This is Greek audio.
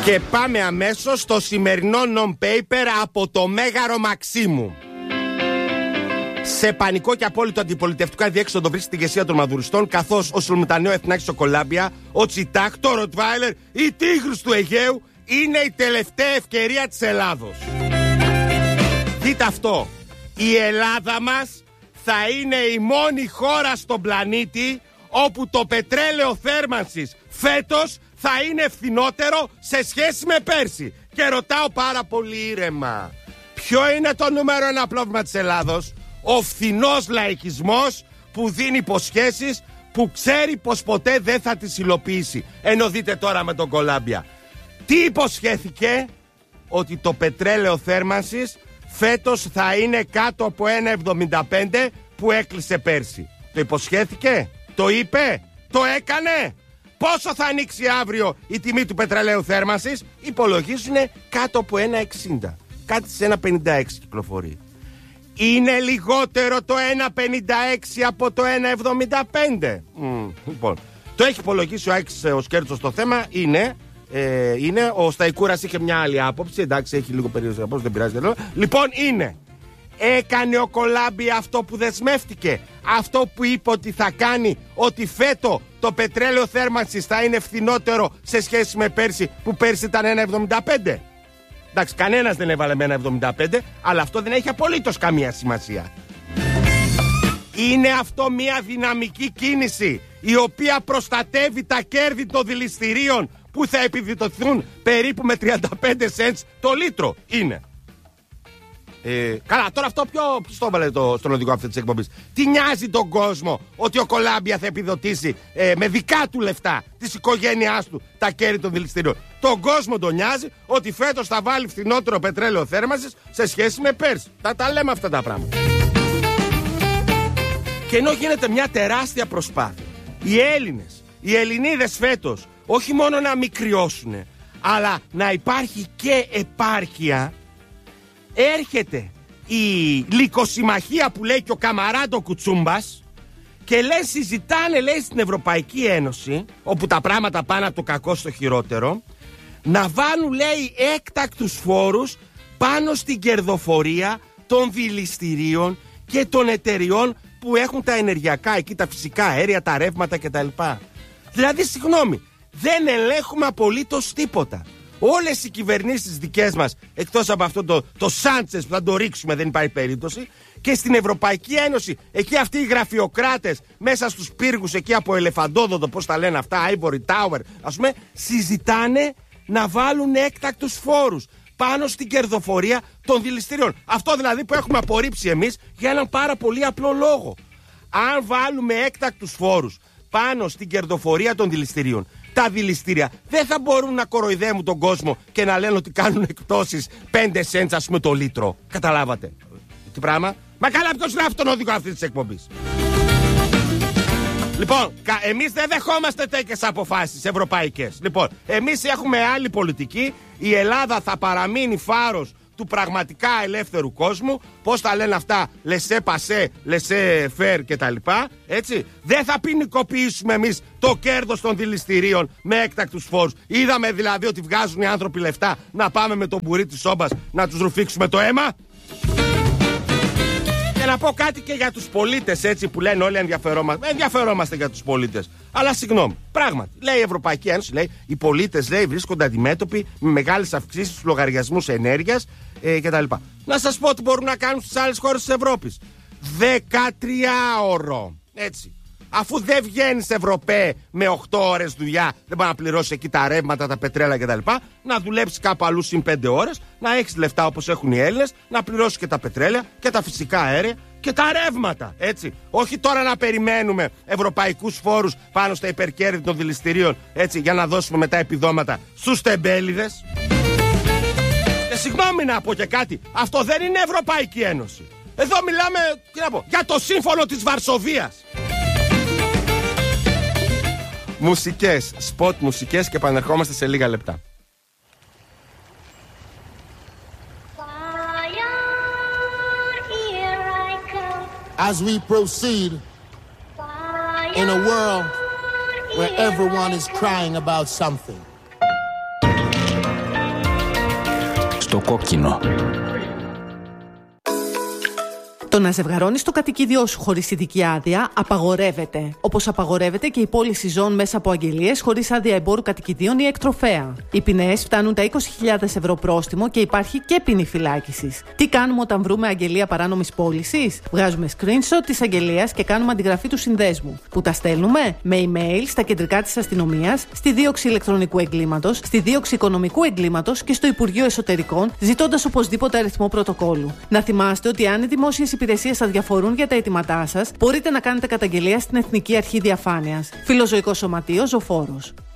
Και πάμε αμέσως στο σημερινό non-paper από το Μέγαρο Μαξίμου. Σε πανικό και απόλυτο αντιπολιτευτικό αδιέξοδο βρίσκεται η ηγεσία των μαδουριστών, καθώς ο Σουλμουτανέο Εθνάκης στο Κολάμπια, ο Τσιτάκ, το Ροτβάιλερ, η Τίγρους του Αιγαίου είναι η τελευταία ευκαιρία της Ελλάδος. Δείτε αυτό. Η Ελλάδα μας θα είναι η μόνη χώρα στον πλανήτη όπου το πετρέλαιο θέρμανσης φέτος θα είναι φθηνότερο σε σχέση με πέρσι. Και ρωτάω πάρα πολύ ήρεμα, ποιο είναι το νούμερο ένα πρόβλημα της Ελλάδος? Ο φθηνός λαϊκισμός που δίνει υποσχέσεις που ξέρει πως ποτέ δεν θα τις υλοποιήσει. Ενώ δείτε τώρα με τον Κολάμπια. Τι υποσχέθηκε? Ότι το πετρέλαιο θέρμανσης φέτος θα είναι κάτω από 1,75 που έκλεισε πέρσι. Το υποσχέθηκε? Το είπε? Το έκανε? Πόσο θα ανοίξει αύριο η τιμή του πετρελαίου θέρμανσης? Υπολογίζουν κάτω από 1,60. Κάτι σε 1,56 κυκλοφορεί. Είναι λιγότερο το 1,56 από το 1,75. Λοιπόν, το έχει υπολογίσει ο Άκης ο Σκέρτσος το θέμα. Είναι. Ο Σταϊκούρας είχε μια άλλη άποψη. Εντάξει, έχει λίγο περίοδο άποψη, δεν πειράζει. Λοιπόν, είναι. Έκανε ο Κολάμπη αυτό που δεσμεύτηκε? Αυτό που είπε ότι θα κάνει? Ότι φέτο το πετρέλαιο θέρμανσης θα είναι φθηνότερο σε σχέση με πέρσι, που πέρσι ήταν 1,75? Εντάξει, κανένας δεν έβαλε με 1,75, αλλά αυτό δεν έχει απολύτως καμία σημασία. Είναι αυτό μια δυναμική κίνηση η οποία προστατεύει τα κέρδη των δηληστηρίων που θα επιδοτηθούν περίπου με 35 cents το λίτρο? Είναι. Καλά, τώρα αυτό ποιος το έβαλε στον οδηγό αυτή της εκπομπής? Τι νοιάζει τον κόσμο ότι ο Κολάμπια θα επιδοτήσει με δικά του λεφτά της οικογένειάς του τα κέρδη των δηληστηρίων? Τον κόσμο τον νοιάζει ότι φέτος θα βάλει φθηνότερο πετρέλαιο θέρμανσης σε σχέση με πέρσι. Τα λέμε αυτά τα πράγματα. Και ενώ γίνεται μια τεράστια προσπάθεια, οι Έλληνες, οι Ελληνίδες φέτος όχι μόνο να μην κρυώσουν, αλλά να υπάρχει και επάρκεια, έρχεται η λυκοσυμμαχία που λέει και ο Καμαράντο Κουτσούμπας και λέει, συζητάνε, λέει, στην Ευρωπαϊκή Ένωση, όπου τα πράγματα πάνε από το κακό στο χειρότερο, να βάλουν, λέει, έκτακτους φόρους πάνω στην κερδοφορία των δηληστηρίων και των εταιριών που έχουν τα ενεργειακά εκεί, τα φυσικά αέρια, τα ρεύματα κτλ. Δηλαδή, συγγνώμη, δεν ελέγχουμε απολύτως τίποτα. Όλες οι κυβερνήσεις δικές μας, εκτός από αυτό το Σάντσες που θα το ρίξουμε, δεν υπάρχει περίπτωση, και στην Ευρωπαϊκή Ένωση, εκεί αυτοί οι γραφειοκράτες μέσα στους πύργους εκεί από ελεφαντόδοντο, πώς τα λένε αυτά, Ivory Tower, ας πούμε, συζητάνε να βάλουν έκτακτους φόρους πάνω στην κερδοφορία των δηληστηρίων. Αυτό δηλαδή που έχουμε απορρίψει εμείς για έναν πάρα πολύ απλό λόγο. Αν βάλουμε έκτακτους φόρους πάνω στην κερδοφορία των δηληστηρίων, τα δηληστήρια δεν θα μπορούν να κοροϊδεύουν τον κόσμο και να λένε ότι κάνουν εκπτώσεις 5 cents, ας πούμε, το λίτρο. Καταλάβατε τι πράγμα? Μα καλά, ποιος γράφει τον οδηγό αυτής της εκπομπής? Λοιπόν, εμείς δεν δεχόμαστε τέτοιες αποφάσεις ευρωπαϊκές. Λοιπόν, εμείς έχουμε άλλη πολιτική. Η Ελλάδα θα παραμείνει φάρος του πραγματικά ελεύθερου κόσμου. Πώς τα λένε αυτά? Λεσέ πασέ, λεσέ φέρ κτλ. Έτσι. Δεν θα ποινικοποιήσουμε εμείς το κέρδος των δηληστηρίων με έκτακτους φόρους. Είδαμε δηλαδή ότι βγάζουν οι άνθρωποι λεφτά να πάμε με τον μπουρί της σόμπας να τους ρουφήξουμε το αίμα. Και να πω κάτι και για τους πολίτες, έτσι, που λένε όλοι ενδιαφερόμαστε για τους πολίτες. Αλλά συγγνώμη, πράγματι, λέει η Ευρωπαϊκή Ένωση, λέει, οι πολίτες, λέει, βρίσκονται αντιμέτωποι με μεγάλες αυξήσεις στους λογαριασμούς ενέργειας κτλ. Να σας πω τι μπορούν να κάνουν στις άλλες χώρες της Ευρώπης. 13ωρο. Έτσι. Αφού δεν βγαίνεις Ευρωπαίε με 8 ώρες δουλειά, δεν μπορεί να πληρώσει εκεί τα ρεύματα, τα πετρέλα κτλ. Να δουλέψει κάπου αλλού συν 5 ώρες, να έχεις λεφτά όπως έχουν οι Έλληνες, να πληρώσει και τα πετρέλαια και τα φυσικά αέρια και τα ρεύματα. Έτσι. Όχι τώρα να περιμένουμε ευρωπαϊκούς φόρους πάνω στα υπερκέρδη των δηληστηρίων, έτσι, για να δώσουμε μετά επιδόματα στους τεμπέληδες. Και συγγνώμη να πω και κάτι, αυτό δεν είναι Ευρωπαϊκή Ένωση. Εδώ μιλάμε, τι να πω, για το σύμφωνο της Βαρσοβίας. Μουσικές, σποτ μουσικές, και επανερχόμαστε σε λίγα λεπτά. As we proceed in a world where everyone is crying about something, το κόκκινο. Το να ζευγαρώνεις το κατοικίδιό σου χωρίς ειδική άδεια απαγορεύεται. Όπως απαγορεύεται και η πώληση ζώων μέσα από αγγελίες χωρίς άδεια εμπόρου κατοικιδίων ή εκτροφέα. Οι ποινές φτάνουν τα 20.000 ευρώ πρόστιμο και υπάρχει και ποινή φυλάκισης. Τι κάνουμε όταν βρούμε αγγελία παράνομης πώλησης? Βγάζουμε screenshot της αγγελίας και κάνουμε αντιγραφή του συνδέσμου. Που τα στέλνουμε με email στα κεντρικά της αστυνομίας, στη δίωξη ηλεκτρονικού εγκλήματος, στη δίωξη οικονομικού εγκλήματος και στο Υπουργείο Εσωτερικών, ζητώντας οπωσδήποτε αριθμό πρωτοκόλλου. Να θυμάστε ότι αν οι δημόσιες υπηρεσίες σας διαφορούν για τα αιτήματά σας, μπορείτε να κάνετε καταγγελία στην Εθνική Αρχή Διαφάνειας. Φιλοζωικό Σωματείο Ζωφόρος.